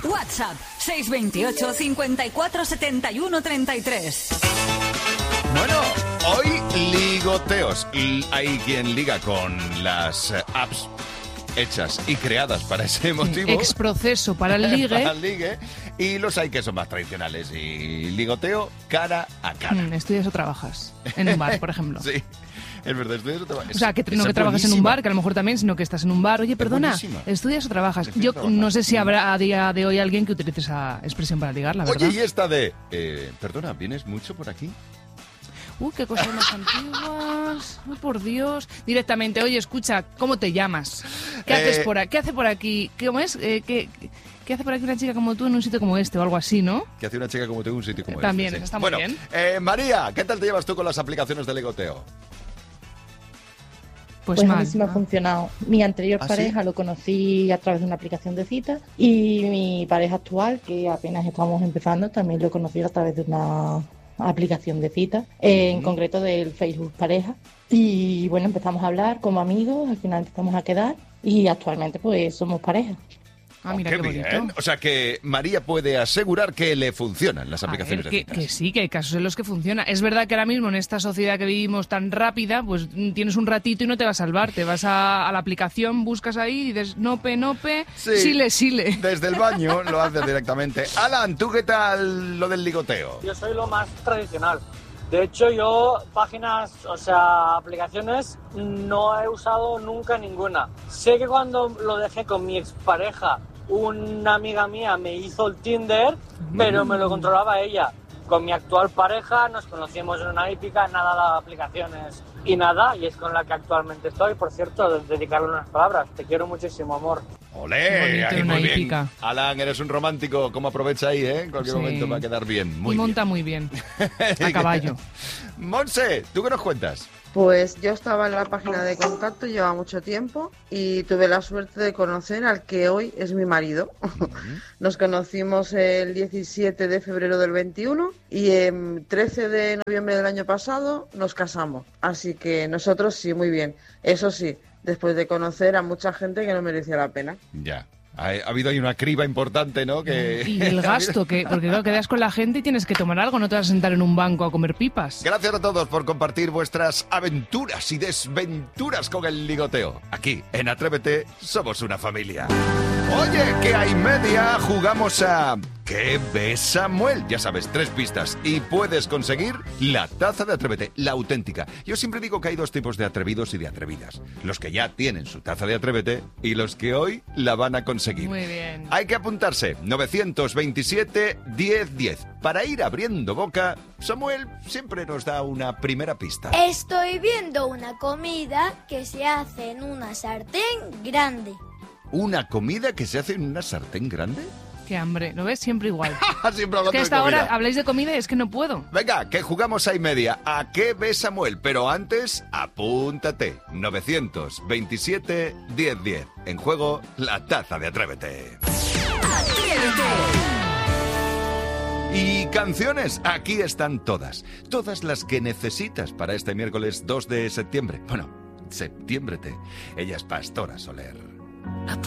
WhatsApp 628 54 71 33. Bueno, hoy ligoteos. Hay quien liga con las apps hechas y creadas para ese motivo. Exproceso para el ligue. Para el ligue. Y los hay que son más tradicionales. Y ligoteo cara a cara. ¿Estudias o trabajas? En un bar, por ejemplo. Sí. Es verdad, estudias o trabajas. O sea, que no que trabajes en un bar, que a lo mejor también, sino que estás en un bar. Oye, perdona, ¿estudias o trabajas? Yo no sé si habrá a día de hoy alguien que utilice esa expresión para ligar, la verdad. Oye, y esta de... perdona, ¿vienes mucho por aquí? Qué cosas más antiguas. Por Dios. Directamente, oye, escucha, ¿cómo te llamas? ¿Qué haces por aquí? ¿Qué hace por aquí? ¿Cómo es? ¿Qué hace por aquí una chica como tú en un sitio como este o algo así, no? ¿Qué hace una chica como tú en un sitio como También, este? Está muy bien. María, ¿qué tal te llevas tú con las aplicaciones de ligoteo? Pues a mí sí me ha funcionado. Mi anterior pareja lo conocí a través de una aplicación de citas y mi pareja actual, que apenas estamos empezando, también lo conocí a través de una aplicación de citas, en concreto del Facebook Pareja. Y bueno, empezamos a hablar como amigos, al final empezamos a quedar y actualmente pues somos pareja. Mira qué bonito. Bien. O sea que María puede asegurar que le funcionan las aplicaciones de citas. Que sí, que hay casos en los que funciona. Es verdad que ahora mismo en esta sociedad que vivimos tan rápida, pues tienes un ratito y no te va a salvar. Te vas a la aplicación, buscas ahí y dices nope, sile. Desde el baño lo haces directamente. Alan, ¿tú qué tal lo del ligoteo? Yo soy lo más tradicional. De hecho, yo aplicaciones no he usado nunca ninguna. Sé que cuando lo dejé con mi expareja, una amiga mía me hizo el Tinder, pero me lo controlaba ella. Con mi actual pareja nos conocimos en una hípica, nada de aplicaciones y nada, y es con la que actualmente estoy. Por cierto, dedicarle unas palabras. Te quiero muchísimo, amor. ¡Olé! Ahí muy bien. Alan, eres un romántico. ¿Cómo aprovecha ahí, En cualquier momento va a quedar bien. Y monta muy bien. A caballo. Monse, ¿tú qué nos cuentas? Pues yo estaba en la página de contacto, lleva mucho tiempo y tuve la suerte de conocer al que hoy es mi marido. Nos conocimos el 17 de febrero del 21 y el 13 de noviembre del año pasado nos casamos. Así que nosotros sí, muy bien. Eso sí, después de conocer a mucha gente que no merecía la pena. Ya. Ha habido ahí una criba importante, ¿no? Y el gasto, porque claro, quedas con la gente y tienes que tomar algo, no te vas a sentar en un banco a comer pipas. Gracias a todos por compartir vuestras aventuras y desventuras con el ligoteo. Aquí, en Atrévete, somos una familia. Oye, que hay media, jugamos a... ¿Qué ves, Samuel? Ya sabes, 3 pistas y puedes conseguir la taza de Atrévete, la auténtica. Yo siempre digo que hay 2 tipos de atrevidos y de atrevidas. Los que ya tienen su taza de Atrévete y los que hoy la van a conseguir. Muy bien. Hay que apuntarse, 927 1010. Para ir abriendo boca, Samuel siempre nos da una primera pista. Estoy viendo una comida que se hace en una sartén grande. ¿Una comida que se hace en una sartén grande? Qué hambre, ¿lo ves? Siempre igual. Siempre hablando es que hasta de comida. ahora habláis de comida y es que no puedo. Venga, que jugamos a y media. ¿A qué ves, Samuel? Pero antes, apúntate. 927 1010. En juego, la taza de Atrévete. ¡Atrévete! Y canciones, aquí están todas. Todas las que necesitas para este miércoles 2 de septiembre. Bueno, septiémbrete. Ella es Pastora Soler.